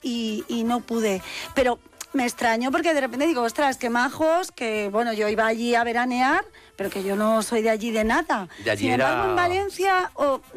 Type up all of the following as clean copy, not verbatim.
y no pude. Pero me extrañó porque de repente digo, ostras, qué majos, que bueno, yo iba allí a veranear, pero que yo no soy de allí de nada. De allí Sin embargo, en Valencia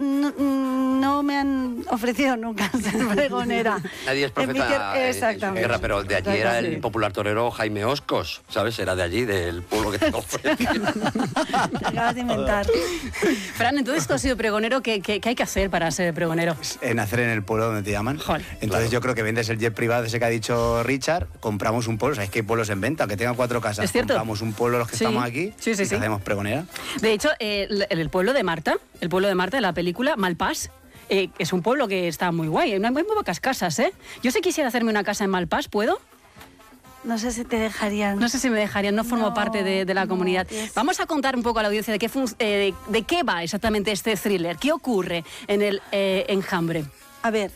no me han ofrecido nunca ser pregonera. Nadie es profeta en su tierra, pero de allí era el popular torero Jaime Oscos, ¿sabes? Era de allí, del pueblo que te ofrece. Te acabas de inventar. Fran, entonces tú has sido pregonero, ¿qué hay que hacer para ser pregonero? Nacer en el pueblo donde te llaman. Joder. Entonces yo creo que vendes el jet privado ese que ha dicho Richard, compramos un pueblo, sabéis que hay pueblos en venta, que tengan 4 casas, ¿Es cierto? compramos un pueblo los que estamos aquí y hacemos pregonera. De hecho, el pueblo de Marta, de la película, Malpàs, es un pueblo que está muy guay, hay muy pocas casas, ¿eh? Yo si quisiera hacerme una casa en Malpàs, ¿puedo? No sé si te dejarían. No sé si me dejarían, no formo parte de la comunidad. Vamos a contar un poco a la audiencia de qué va exactamente este thriller, qué ocurre en el Enjambre. A ver,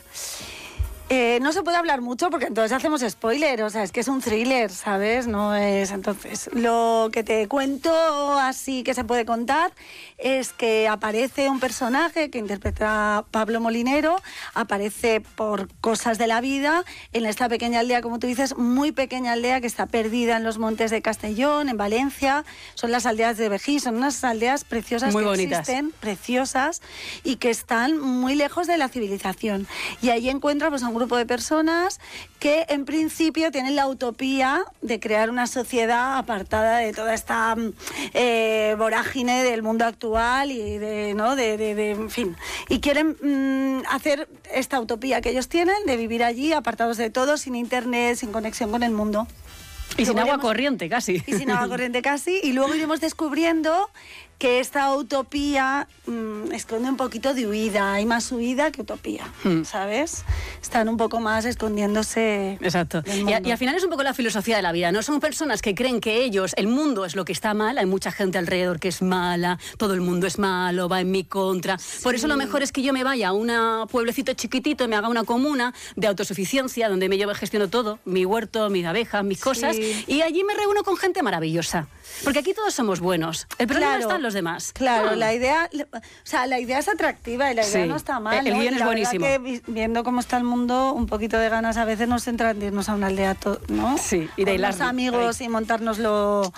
no se puede hablar mucho porque entonces hacemos spoiler, o sea, es que es un thriller, ¿sabes? No es... Entonces, lo que te cuento así que se puede contar es que aparece un personaje que interpreta Pablo Molinero, aparece por cosas de la vida en esta pequeña aldea, como tú dices, muy pequeña aldea que está perdida en los montes de Castellón, en Valencia. Son las aldeas de Vejí, son unas aldeas preciosas muy que bonitas. Existen, preciosas, y que están muy lejos de la civilización. Y ahí encuentra pues, a un grupo de personas que en principio tienen la utopía de crear una sociedad apartada de toda esta vorágine del mundo actual y en fin, y quieren hacer esta utopía que ellos tienen de vivir allí apartados de todo, sin internet, sin conexión con el mundo. Y sin agua corriente casi. Y sin agua corriente casi. Y luego iremos descubriendo que esta utopía esconde un poquito de huida. Hay más huida que utopía, ¿sabes? Están un poco más escondiéndose. Exacto. Y al final es un poco la filosofía de la vida, ¿no? Son personas que creen que el mundo es lo que está mal. Hay mucha gente alrededor que es mala, todo el mundo es malo, va en mi contra. Sí. Por eso lo mejor es que yo me vaya a un pueblecito chiquitito, me haga una comuna de autosuficiencia, donde yo gestiono todo, mi huerto, mis abejas, mis cosas, y allí me reúno con gente maravillosa. Porque aquí todos somos buenos. El problema está en los demás. Claro, la idea es atractiva y la idea no está mal. El guión es buenísimo. Que, viendo cómo está el mundo, un poquito de ganas a veces nos entran de irnos a una aldea, ¿no? Sí, y de con los amigos y montárnoslo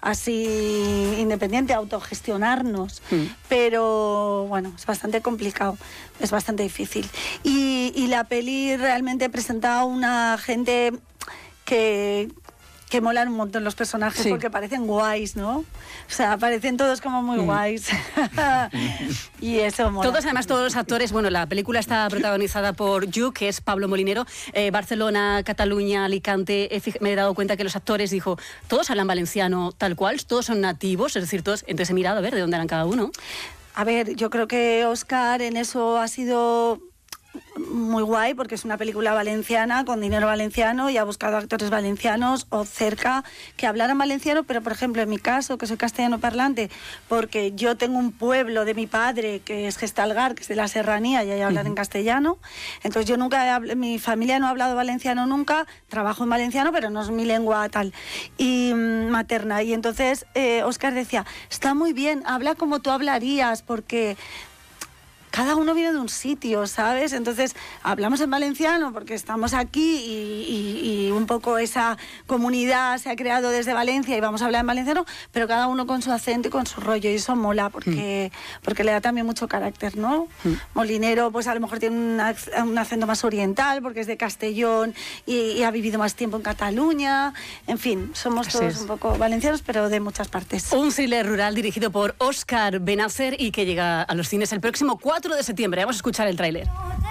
así independiente, autogestionarnos. Pero bueno, es bastante complicado, es bastante difícil. Y la peli realmente presenta a una gente que molan un montón los personajes porque parecen guays, ¿no? O sea, parecen todos como muy guays. Y eso mola. Todos los actores, bueno, la película está protagonizada por Lluc, que es Pablo Molinero, Barcelona, Cataluña, Alicante. Me he dado cuenta que los actores, todos hablan valenciano tal cual, todos son nativos, es decir, todos. Entonces he mirado a ver de dónde eran cada uno. A ver, yo creo que Óscar en eso ha sido muy guay porque es una película valenciana con dinero valenciano y ha buscado actores valencianos o cerca que hablaran valenciano, pero por ejemplo en mi caso, que soy castellano parlante, porque yo tengo un pueblo de mi padre que es Gestalgar, que es de la serranía y ahí hablan en castellano, entonces yo mi familia no ha hablado valenciano nunca, trabajo en valenciano pero no es mi lengua tal y materna, y entonces Óscar decía, está muy bien, habla como tú hablarías porque cada uno viene de un sitio, ¿sabes? Entonces hablamos en valenciano porque estamos aquí y un poco esa comunidad se ha creado desde Valencia y vamos a hablar en valenciano, pero cada uno con su acento y con su rollo, y eso mola porque le da también mucho carácter, ¿no? Molinero pues a lo mejor tiene un acento más oriental porque es de Castellón y ha vivido más tiempo en Cataluña, en fin, somos todos un poco valencianos pero de muchas partes. Un thriller rural dirigido por Óscar Benacer y que llega a los cines el próximo 4 de septiembre. Vamos a escuchar el tráiler.